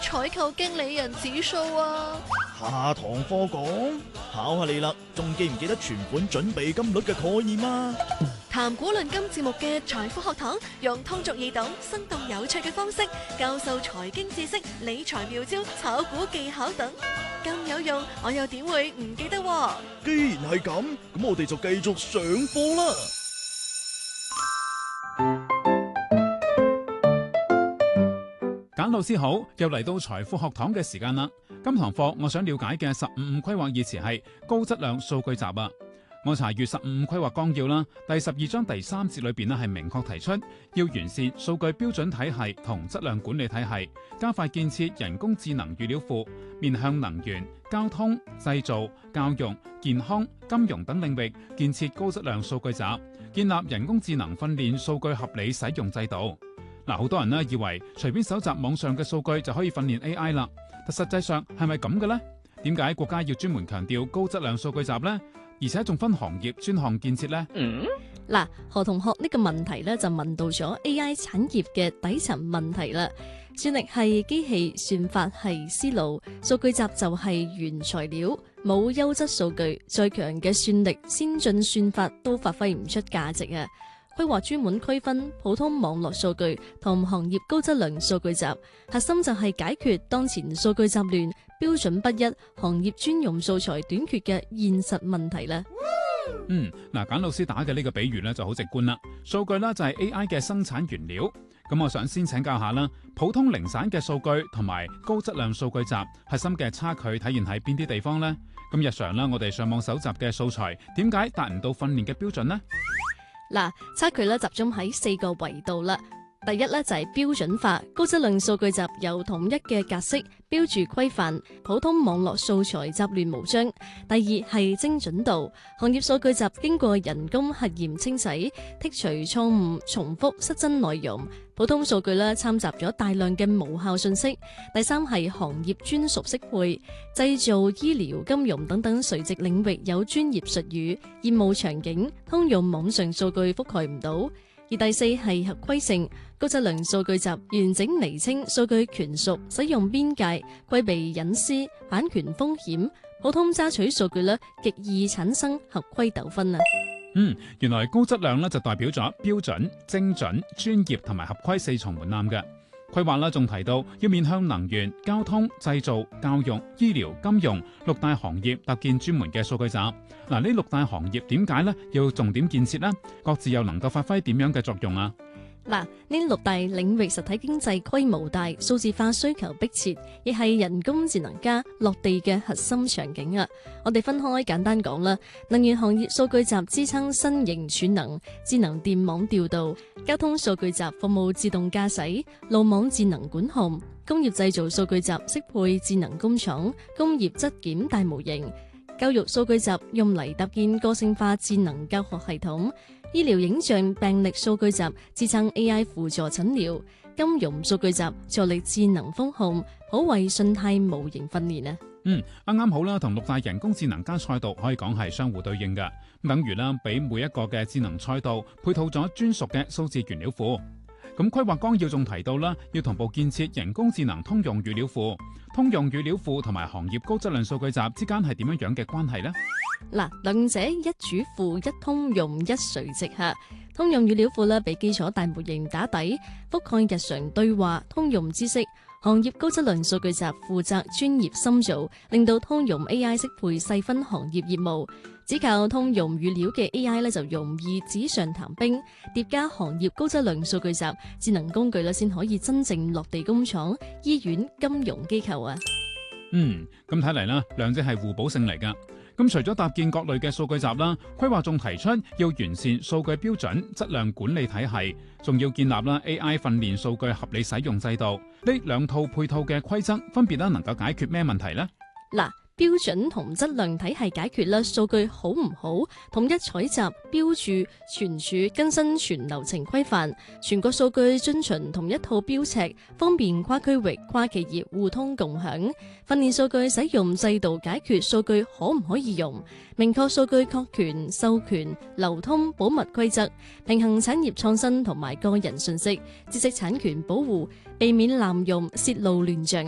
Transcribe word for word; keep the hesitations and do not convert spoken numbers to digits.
採購經理人指數啊？ 下堂課講，考下你啦，仲記唔記得存款準備金率嘅概念啊？ 談古論今節目嘅財富學堂，用通俗易懂、生動有趣嘅方式教授財經知識、理財妙招、炒股技巧等，咁有用，我又點會唔記得喎？ 既然係咁，咁我哋就繼續上課啦。 簡老師好，又嚟到財富學堂嘅時間啦。今堂課我想了解嘅十五五規劃意詞係高質量數據集啊。我查閱十五五規劃綱要啦，第十二章第三節裏邊咧係明確提出要完善數據標準體系同質量管理體系，加快建設人工智能預料庫，面向能源、交通、製造、教育、健康、金融等領域建設高質量數據集，建立人工智能訓練數據合理使用制度。嗱，好多人咧以為隨便搜集網上嘅數據就可以訓練 A I 啦，但實際上係咪咁嘅呢？點解國家要專門強調高質量數據集呢？而且仲分行業專項建設呢？ 嗱、嗯，何同學呢個問題咧就問到咗 A I 產業嘅底層問題啦。算力係機器，算法係思路，數據集就係原材料。冇優質數據，再強嘅算力、先進算法都發揮唔出價值啊！規劃專門區分普通網絡數據同行業高質量數據集，核心就係解決當前數據集亂、標準不一、行業專用素材短缺嘅現實問題啦。 嗯，嗱，簡老師打嘅呢個比喻咧就好直觀啦。數據咧就係 A I 嘅生產原料。咁我想先請教下啦，普通零散嘅數據同埋高質量數據集核心嘅差距體現喺邊啲地方呢？咁日常啦，我哋上網搜集嘅素材，點解達唔到訓練嘅標準呢？ 嗱，差距咧集中喺四個維度啦。第一咧就係標準化，高質量數據集有統一嘅格式、標注規範，普通網絡素材雜亂無章。第二係精準度，行業數據集經過人工核驗清洗，剔除錯誤、重複、失真內容。普通數據咧摻雜咗大量嘅無效信息。第三係行業專屬適配，製造、醫療、金融等等垂直領域有專業術語、業務場景，通用網上數據覆蓋唔到。而第四係合規性，高質量數據集完整釐清數據權屬、使用邊界、規避隱私、版權風險。普通揸取數據咧，極易產生合規糾紛啊！ 嗯，原來高質量咧就代表咗標準、精準、專業同埋合規四重門檻嘅。規劃啦，仲提到要面向能源、交通、製造、教育、醫療、金融六大行業搭建專門嘅數據集。嗱，呢六大行業點解咧要重點建設呢？各自又能夠發揮點樣嘅作用啊？ 嗱，呢六大領域實體經濟規模大，數字化需求迫切，亦係人工智能加落地嘅核心場景啊！我哋分開簡單講啦。能源行業數據集支撐新型儲能、智能電網調度；交通數據集服務自動駕駛、路網智能管控；工業製造數據集適配智能工廠、工業質檢大模型；教育數據集用嚟搭建個性化智能教學系統。醫療影像病歷數據集支撐 A I 輔助診療，金融數據集助力智能風控，普惠信貸模型訓練啊！ 嗯，啱啱好啦，同六大人工智能加賽道可以講係相互對應嘅，等於啦，俾每一個嘅智能賽道配套咗專屬嘅數字原料庫。咁規劃綱要仲提到啦，要同步建設人工智能通用預料庫。通用預料庫同埋行業高質量數據集之間係點樣樣嘅關係呢？ 嗱，兩者一主庫、一通用、一垂直下。通用預料庫咧，俾基礎大模型打底，覆蓋日常對話、通用知識。行業高質量數據集負責專業深造，令到通用 A I 適配細分行業業務。只靠通用預料嘅 A I 咧，就容易紙上談兵。疊加行業高質量數據集智能工具咧，先可以真正落地工廠、醫院、金融機構啊。 嗯，咁睇嚟啦，兩者係互補性嚟噶。咁除咗搭建各類嘅數據集啦，規劃仲提出要完善數據標準、質量管理體系，仲要建立啦 A I 訓練數據合理使用制度。呢兩套配套嘅規則，分別咧能夠解決咩問題呢？ 嗱，標準同質量體系解決啦，數據好唔好，統一採集、標注、存儲、更新全流程規範，全國數據遵循同一套標尺，方便跨區域、跨企業互通共享。訓練數據使用制度解決數據可唔可以用，明確數據確權、授權、流通、保密規則，平衡產業創新同埋個人信息、知識產權保護，避免濫用、泄露亂象。